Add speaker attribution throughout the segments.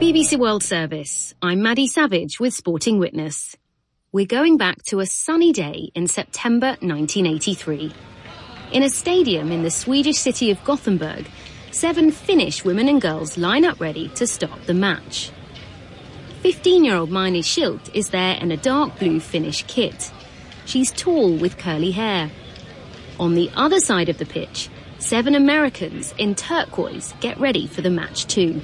Speaker 1: BBC World Service. I'm Maddie Savage with Sporting Witness. We're going back to a sunny day in September 1983. In a stadium in the Swedish city of Gothenburg, 7 Finnish women and girls line up ready to start the match. 15-year-old Maini Schildt is there in a dark blue Finnish kit. She's tall with curly hair. On the other side of the pitch, 7 Americans in turquoise get ready for the match too.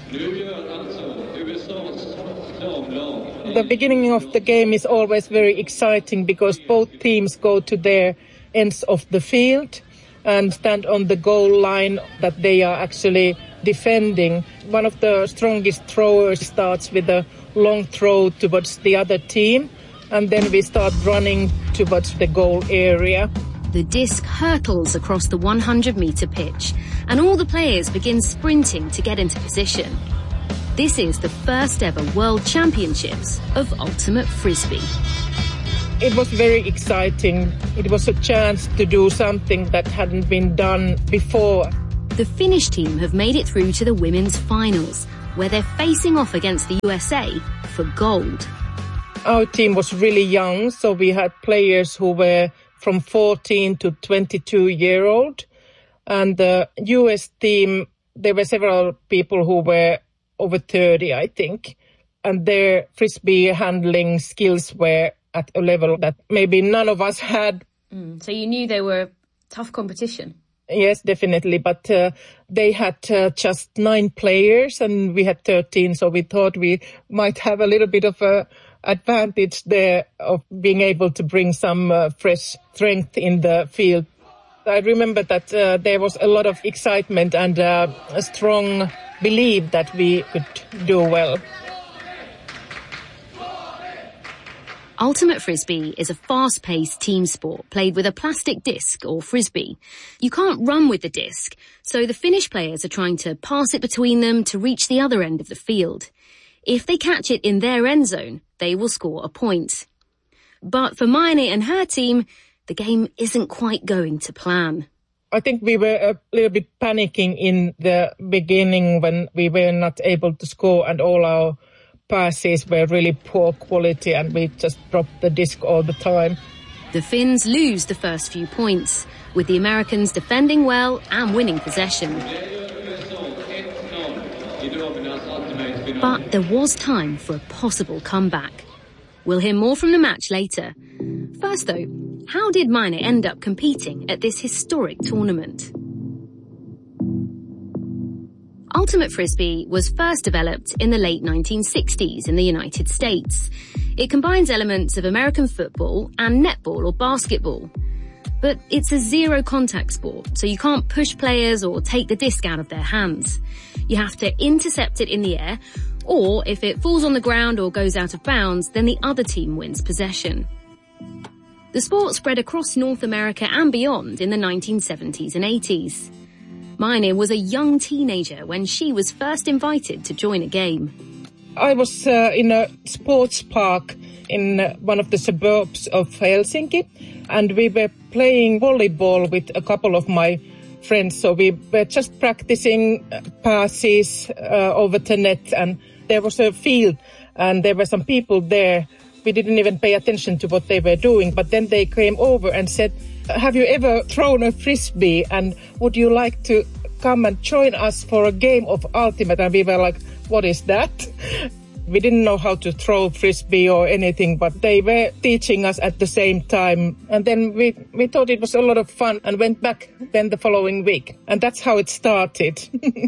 Speaker 2: The beginning of the game is always very exciting because both teams go to their ends of the field and stand on the goal line that they are actually defending. One of the strongest throwers starts with a long throw towards the other team, and then we start running towards the goal area.
Speaker 1: The disc hurtles across the 100-metre pitch, and all the players begin sprinting to get into position. This is the first ever World Championships of Ultimate Frisbee.
Speaker 2: It was very exciting. It was a chance to do something that hadn't been done before.
Speaker 1: The Finnish team have made it through to the women's finals, where they're facing off against the USA for gold.
Speaker 2: Our team was really young, so we had players who were from 14 to 22-year-old. And the US team, there were several people who were over 30, I think. And their frisbee handling skills were at a level that maybe none of us had.
Speaker 1: So you knew they were tough competition?
Speaker 2: Yes, definitely. But they had just 9 players and we had 13. So we thought we might have a little bit of a advantage there of being able to bring some fresh strength in the field. I remember that there was a lot of excitement and a strong belief that we could do well.
Speaker 1: Ultimate Frisbee is a fast-paced team sport played with a plastic disc or frisbee. You can't run with the disc, so the Finnish players are trying to pass it between them to reach the other end of the field. If they catch it in their end zone, they will score a point. But for Maini and her team, the game isn't quite going to plan.
Speaker 2: I think we were a little bit panicking in the beginning when we were not able to score and all our passes were really poor quality and we just dropped the disc all the time.
Speaker 1: The Finns lose the first few points, with the Americans defending well and winning possession. But there was time for a possible comeback. We'll hear more from the match later. First though, how did Maini end up competing at this historic tournament? Ultimate Frisbee was first developed in the late 1960s in the United States. It combines elements of American football and netball or basketball. But it's a zero-contact sport, so you can't push players or take the disc out of their hands. You have to intercept it in the air, or if it falls on the ground or goes out of bounds, then the other team wins possession. The sport spread across North America and beyond in the 1970s and 80s. Maini was a young teenager when she was first invited to join a game.
Speaker 2: I was in a sports park in one of the suburbs of Helsinki, and we were playing volleyball with a couple of my friends. So we were just practicing passes over the net, and there was a field and there were some people there. We didn't even pay attention to what they were doing, but then they came over and said, "Have you ever thrown a frisbee, and would you like to come and join us for a game of Ultimate?" And we were like, "What is that?" We didn't know how to throw frisbee or anything, but they were teaching us at the same time. And then we thought it was a lot of fun and went back then the following week. And that's how it started.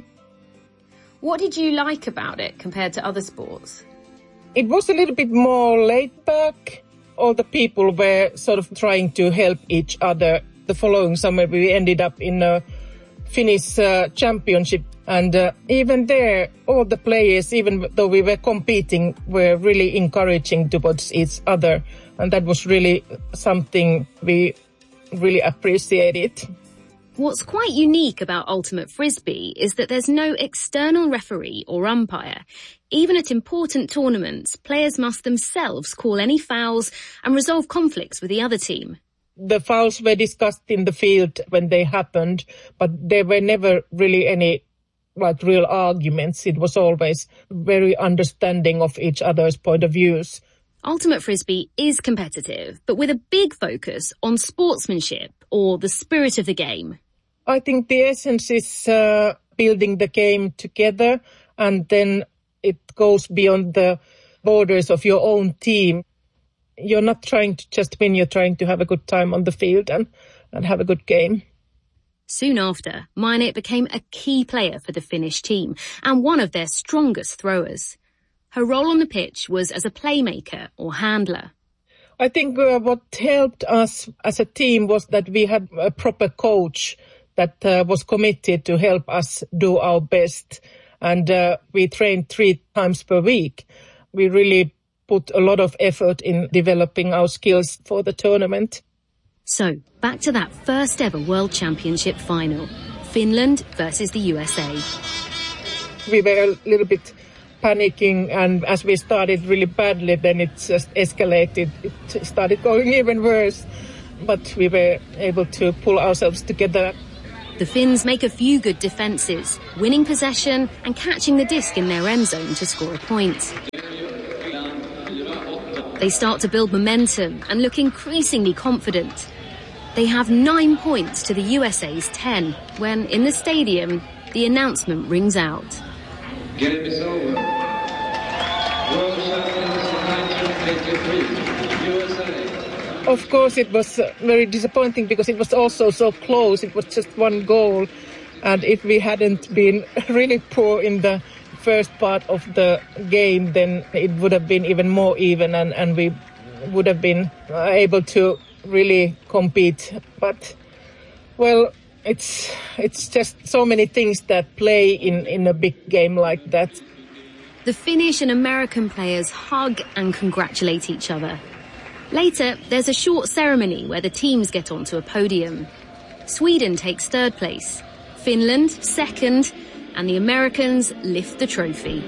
Speaker 1: What did you like about it compared to other sports?
Speaker 2: It was a little bit more laid back. All the people were sort of trying to help each other. The following summer, we ended up in a Finnish championship. And even there, all the players, even though we were competing, were really encouraging towards each other. And that was really something we really appreciated.
Speaker 1: What's quite unique about Ultimate Frisbee is that there's no external referee or umpire. Even at important tournaments, players must themselves call any fouls and resolve conflicts with the other team.
Speaker 2: The fouls were discussed in the field when they happened, but there were never really any like real arguments. It was always very understanding of each other's point of views.
Speaker 1: Ultimate Frisbee is competitive, but with a big focus on sportsmanship or the spirit of the game.
Speaker 2: I think the essence is building the game together, and then it goes beyond the borders of your own team. You're not trying to just win, you're trying to have a good time on the field and have a good game.
Speaker 1: Soon after, Mainit became a key player for the Finnish team and one of their strongest throwers. Her role on the pitch was as a playmaker or handler.
Speaker 2: I think what helped us as a team was that we had a proper coach that was committed to help us do our best. And we trained 3 times per week. We really put a lot of effort in developing our skills for the tournament.
Speaker 1: So, back to that first ever World Championship final. Finland versus the USA.
Speaker 2: We were a little bit panicking, and as we started really badly, then it just escalated. It started going even worse, but we were able to pull ourselves together.
Speaker 1: The Finns make a few good defences, winning possession and catching the disc in their end zone to score a point. They start to build momentum and look increasingly confident. They have 9 points to the USA's 10 when, in the stadium, the announcement rings out.
Speaker 3: Game is over. World champions 1983, USA.
Speaker 2: Of course, it was very disappointing because it was also so close. It was just 1 goal. And if we hadn't been really poor in the first part of the game, then it would have been even more even, and we would have been able to really compete. But, well, it's just so many things that play in a big game like that.
Speaker 1: The Finnish and American players hug and congratulate each other. Later, there's a short ceremony where the teams get onto a podium. Sweden takes 3rd place, Finland 2nd, and the Americans lift the trophy.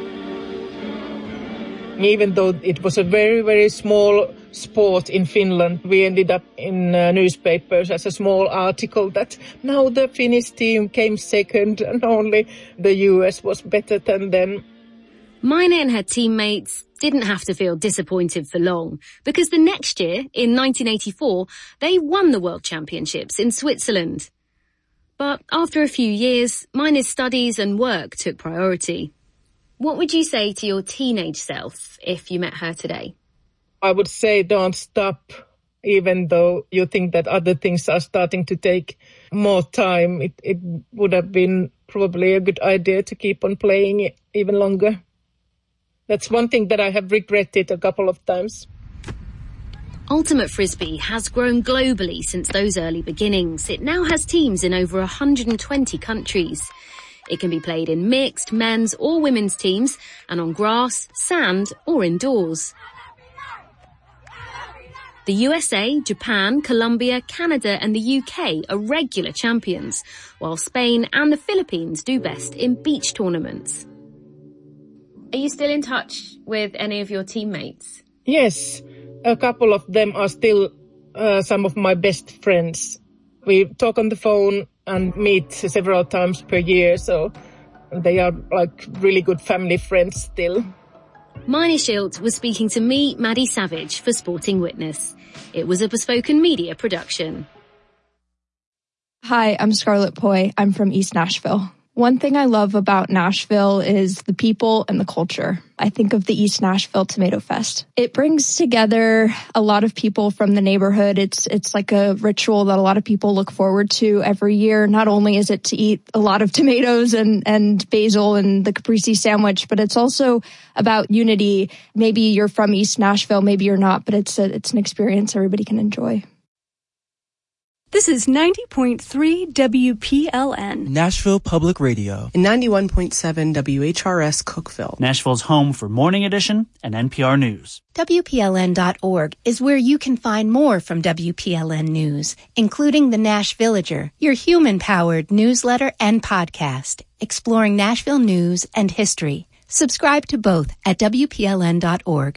Speaker 2: Even though it was a very, very small sport in Finland, we ended up in newspapers as a small article that now the Finnish team came 2nd and only the US was better than them.
Speaker 1: Mainit and her teammates didn't have to feel disappointed for long, because the next year, in 1984, they won the World Championships in Switzerland. But after a few years, Mainit's studies and work took priority. What would you say to your teenage self if you met her today?
Speaker 2: I would say don't stop, even though you think that other things are starting to take more time. It would have been probably a good idea to keep on playing it even longer. That's one thing that I have regretted a couple of times.
Speaker 1: Ultimate Frisbee has grown globally since those early beginnings. It now has teams in over 120 countries. It can be played in mixed, men's or women's teams and on grass, sand or indoors. The USA, Japan, Colombia, Canada and the UK are regular champions, while Spain and the Philippines do best in beach tournaments. Are you still in touch with any of your teammates?
Speaker 2: Yes, a couple of them are still some of my best friends. We talk on the phone and meet several times per year, so they are like really good family friends still.
Speaker 1: Maini Schilt was speaking to me, Maddie Savage, for Sporting Witness. It was a Bespoken Media production.
Speaker 4: Hi, I'm Scarlett Poi. I'm from East Nashville. One thing I love about Nashville is the people and the culture. I think of the East Nashville Tomato Fest. It brings together a lot of people from the neighborhood. It's like a ritual that a lot of people look forward to every year. Not only is it to eat a lot of tomatoes and basil and the caprese sandwich, but it's also about unity. Maybe you're from East Nashville, maybe you're not, but it's an experience everybody can enjoy.
Speaker 5: This is 90.3 WPLN.
Speaker 6: Nashville Public Radio.
Speaker 7: And 91.7 WHRS Cookeville.
Speaker 8: Nashville's home for Morning Edition and NPR News.
Speaker 9: WPLN.org is where you can find more from WPLN News, including the Nash Villager, your human-powered newsletter and podcast, exploring Nashville news and history. Subscribe to both at WPLN.org.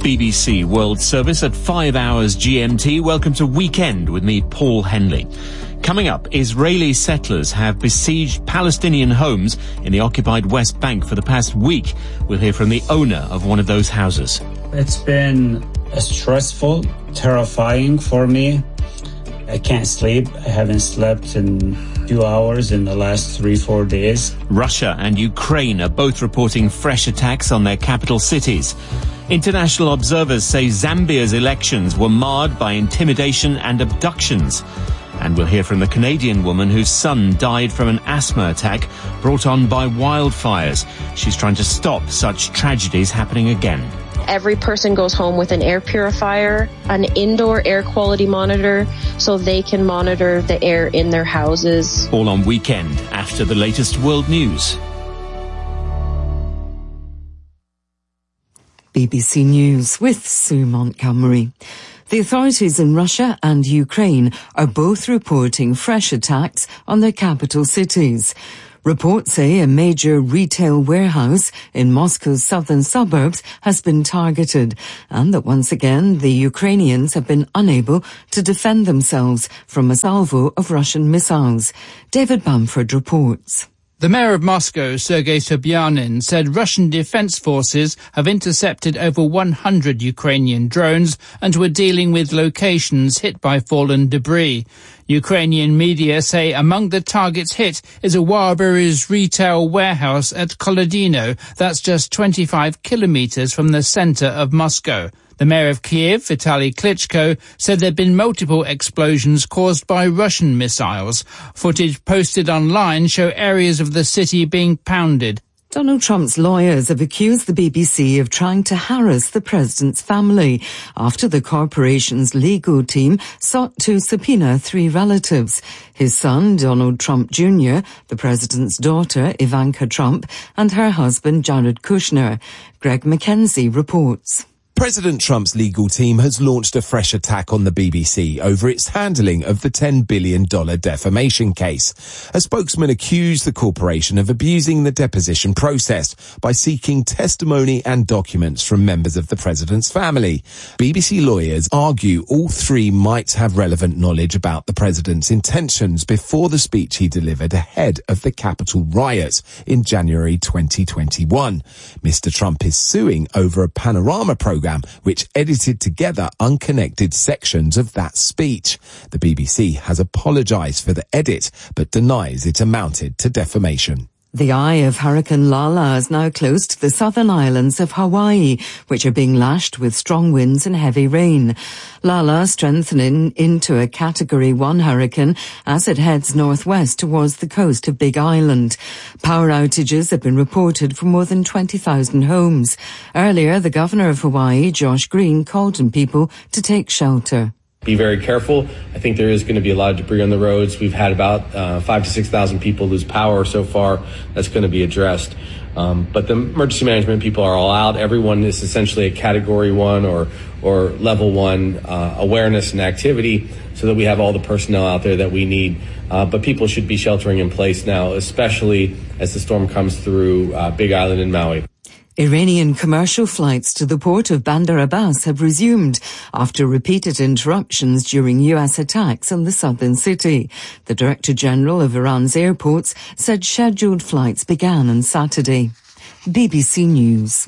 Speaker 10: BBC World Service at 5 hours GMT. Welcome to Weekend with me, Paul Henley. Coming up, Israeli settlers have besieged Palestinian homes in the occupied West Bank for the past week. We'll hear from the owner of one of those houses.
Speaker 11: It's been stressful, terrifying for me. I can't sleep. I haven't slept in 2 hours in the last 3-4 days.
Speaker 10: Russia and Ukraine are both reporting fresh attacks on their capital cities. International observers say Zambia's elections were marred by intimidation and abductions. And we'll hear from the Canadian woman whose son died from an asthma attack brought on by wildfires. She's trying to stop such tragedies happening again.
Speaker 12: Every person goes home with an air purifier, an indoor air quality monitor, so they can monitor the air in their houses.
Speaker 10: All on Weekend, after the latest world news.
Speaker 13: BBC News with Sue Montgomery. The authorities in Russia and Ukraine are both reporting fresh attacks on their capital cities. Reports say a major retail warehouse in Moscow's southern suburbs has been targeted, and that once again the Ukrainians have been unable to defend themselves from a salvo of Russian missiles. David Bamford reports.
Speaker 14: The mayor of Moscow, Sergei Sobyanin, said Russian defense forces have intercepted over 100 Ukrainian drones and were dealing with locations hit by fallen debris. Ukrainian media say among the targets hit is a Wildberries retail warehouse at Kolodino, that's just 25 kilometers from the center of Moscow. The mayor of Kiev, Vitaly Klitschko, said there had been multiple explosions caused by Russian missiles. Footage posted online show areas of the city being pounded.
Speaker 13: Donald Trump's lawyers have accused the BBC of trying to harass the president's family after the corporation's legal team sought to subpoena 3 relatives: his son, Donald Trump Jr., the president's daughter, Ivanka Trump, and her husband, Jared Kushner. Greg McKenzie reports.
Speaker 15: President Trump's legal team has launched a fresh attack on the BBC over its handling of the $10 billion defamation case. A spokesman accused the corporation of abusing the deposition process by seeking testimony and documents from members of the president's family. BBC lawyers argue all 3 might have relevant knowledge about the president's intentions before the speech he delivered ahead of the Capitol riot in January 2021. Mr. Trump is suing over a panorama program which edited together unconnected sections of that speech. The BBC has apologized for the edit, but denies it amounted to defamation.
Speaker 13: The eye of Hurricane Lala is now close to the southern islands of Hawaii, which are being lashed with strong winds and heavy rain. Lala strengthening into a Category 1 hurricane as it heads northwest towards the coast of Big Island. Power outages have been reported for more than 20,000 homes. Earlier, the governor of Hawaii, Josh Green, called on people to take shelter.
Speaker 16: Be very careful. I think there is going to be a lot of debris on the roads. We've had about 5,000 to 6,000 people lose power so far. That's going to be addressed. But the emergency management people are all out. Everyone is essentially a Category 1 or Level 1 awareness and activity, so that we have all the personnel out there that we need. But people should be sheltering in place now, especially as the storm comes through Big Island and Maui.
Speaker 13: Iranian commercial flights to the port of Bandar Abbas have resumed after repeated interruptions during U.S. attacks on the southern city. The Director General of Iran's airports said scheduled flights began on Saturday. BBC News.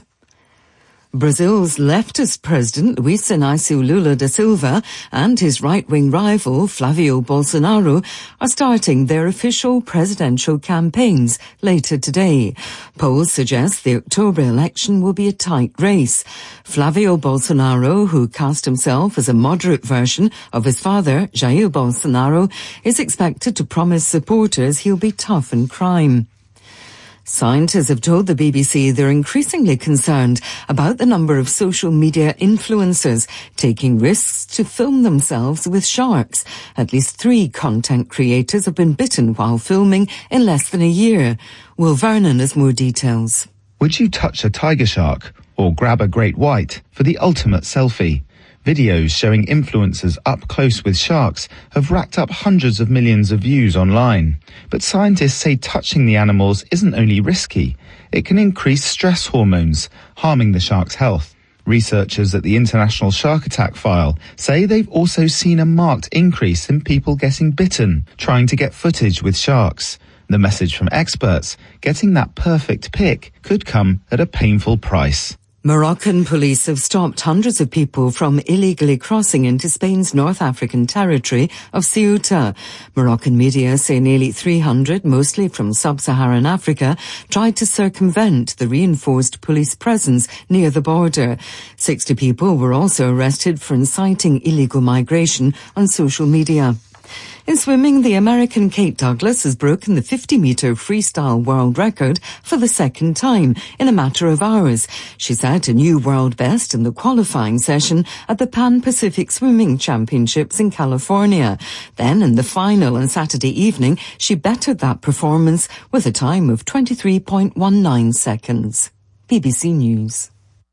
Speaker 13: Brazil's leftist president Luiz Inácio Lula da Silva and his right-wing rival Flavio Bolsonaro are starting their official presidential campaigns later today. Polls suggest the October election will be a tight race. Flavio Bolsonaro, who cast himself as a moderate version of his father, Jair Bolsonaro, is expected to promise supporters he'll be tough on crime. Scientists have told the BBC they're increasingly concerned about the number of social media influencers taking risks to film themselves with sharks. At least 3 content creators have been bitten while filming in less than a year. Will Vernon has more details.
Speaker 17: Would you touch a tiger shark or grab a great white for the ultimate selfie? Videos showing influencers up close with sharks have racked up hundreds of millions of views online. But scientists say touching the animals isn't only risky, it can increase stress hormones, harming the shark's health. Researchers at the International Shark Attack File say they've also seen a marked increase in people getting bitten, trying to get footage with sharks. The message from experts, getting that perfect pic could come at a painful price.
Speaker 13: Moroccan police have stopped hundreds of people from illegally crossing into Spain's North African territory of Ceuta. Moroccan media say nearly 300, mostly from sub-Saharan Africa, tried to circumvent the reinforced police presence near the border. 60 people were also arrested for inciting illegal migration on social media. In swimming, the American Kate Douglas has broken the 50-metre freestyle world record for the second time in a matter of hours. She set a new world best in the qualifying session at the Pan-Pacific Swimming Championships in California. Then, in the final on Saturday evening, she bettered that performance with a time of 23.19 seconds. BBC News.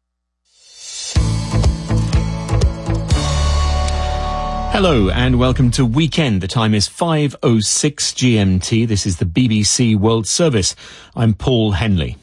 Speaker 10: Hello and welcome to Weekend. The time is 5:06 GMT. This is the BBC World Service. I'm Paul Henley.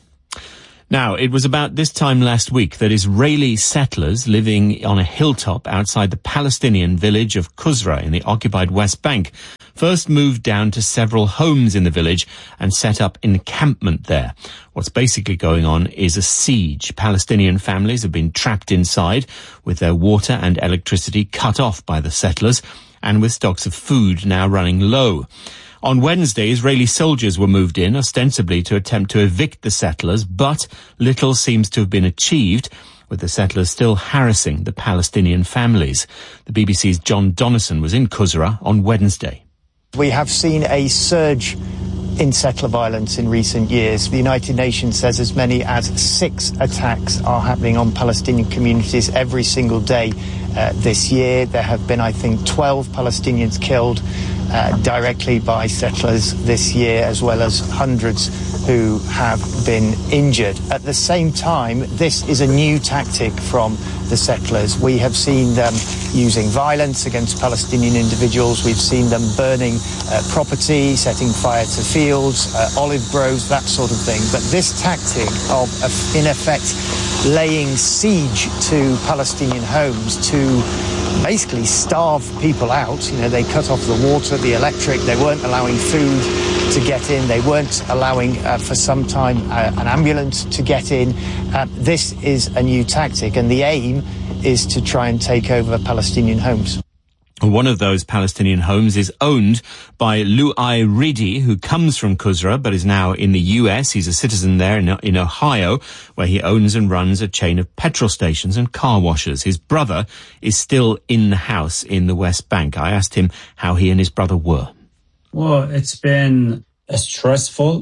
Speaker 10: Now, it was about this time last week that Israeli settlers living on a hilltop outside the Palestinian village of Qusra in the occupied West Bank first moved down to several homes in the village and set up encampment there. What's basically going on is a siege. Palestinian families have been trapped inside with their water and electricity cut off by the settlers and with stocks of food now running low. On Wednesday, Israeli soldiers were moved in, ostensibly to attempt to evict the settlers, but little seems to have been achieved, with the settlers still harassing the Palestinian families. The BBC's John Donnison was in Qusra on Wednesday.
Speaker 18: We have seen a surge in settler violence in recent years. The United Nations says as many as 6 attacks are happening on Palestinian communities every single day this year. There have been, I think, 12 Palestinians killed directly by settlers this year, as well as hundreds who have been injured. At the same time, this is a new tactic from the settlers. We have seen them using violence against Palestinian individuals. We've seen them burning property, setting fire to fields, olive groves, that sort of thing. But this tactic of, in effect, laying siege to Palestinian homes to basically starve people out. You know, they cut off the water, the electric, they weren't allowing food to get in, they weren't allowing for some time an ambulance to get in. This is a new tactic, and the aim is to try and take over Palestinian homes.
Speaker 10: One of those Palestinian homes is owned by Lu'ai Ridi, who comes from Qusra but is now in the US. He's a citizen there in Ohio, where he owns and runs a chain of petrol stations and car washers. His brother is still in the house in the West Bank. I asked him how he and his brother were.
Speaker 11: Well, it's been stressful,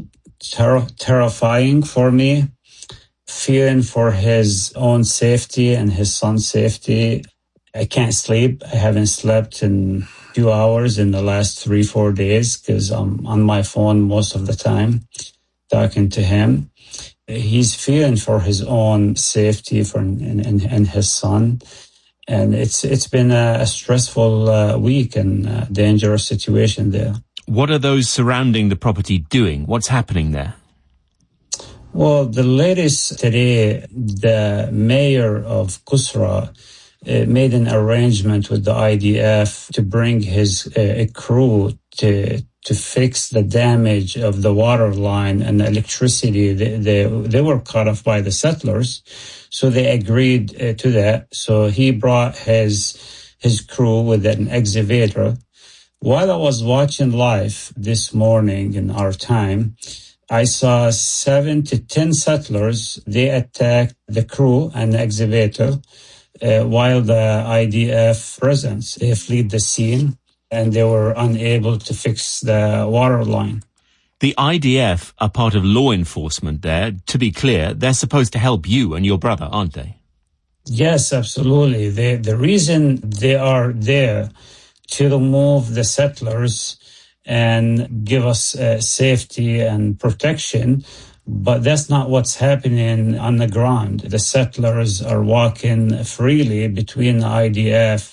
Speaker 11: terrifying for me, fearing for his own safety and his son's safety. I can't sleep. I haven't slept in a few hours in the last 3-4 days because I'm on my phone most of the time talking to him. He's fearing for his own safety and his son. And it's been a stressful week and a dangerous situation there.
Speaker 10: What are those surrounding the property doing? What's happening there?
Speaker 11: Well, the latest today, the mayor of Qusra made an arrangement with the IDF to bring his crew to fix the damage of the water line and the electricity. They were cut off by the settlers, so they agreed to that. So he brought his crew with an excavator. While I was watching live this morning in our time, I saw 7 to 10 settlers. They attacked the crew and the excavator. While the IDF presence, they fled the scene and they were unable to fix the water line.
Speaker 10: The IDF are part of law enforcement there. To be clear, they're supposed to help you and your brother, aren't they?
Speaker 11: Yes, absolutely. The reason they are there to remove the settlers and give us safety and protection. But that's not what's happening on the ground. The settlers are walking freely between the IDF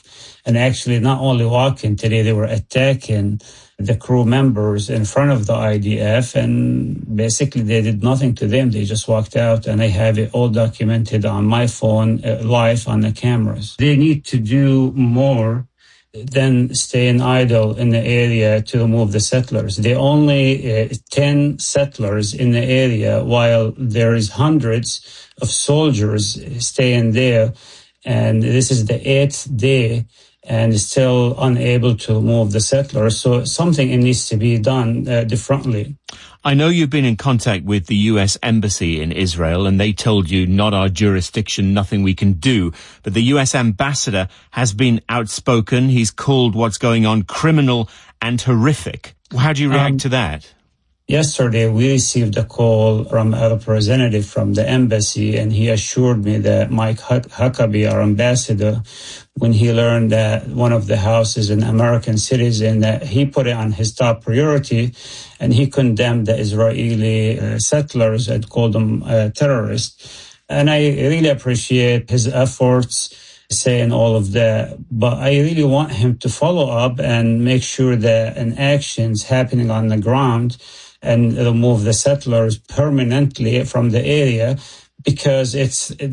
Speaker 11: And actually, not only walking today, they were attacking the crew members in front of the IDF, and basically they did nothing to them. They just walked out, and I have it all documented on my phone, live on the cameras. They need to do more than staying idle in the area to remove the settlers. There are only 10 settlers in the area, while there is hundreds of soldiers staying there. And this is the 8th day and still unable to move the settlers. So something needs to be done differently.
Speaker 10: I know you've been in contact with the U.S. Embassy in Israel, and they told you, not our jurisdiction, nothing we can do. But the U.S. ambassador has been outspoken. He's called what's going on criminal and horrific. How do you react to that?
Speaker 11: Yesterday, we received a call from a representative from the embassy, and he assured me that Mike Huckabee, our ambassador, when he learned that one of the houses in American citizen, that he put it on his top priority, and he condemned the Israeli settlers and called them terrorists. And I really appreciate his efforts saying all of that, but I really want him to follow up and make sure that an action's happening on the ground and remove the settlers permanently from the area, because it's the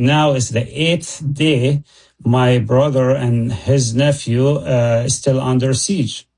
Speaker 11: 8th day my brother and his nephew is still under siege.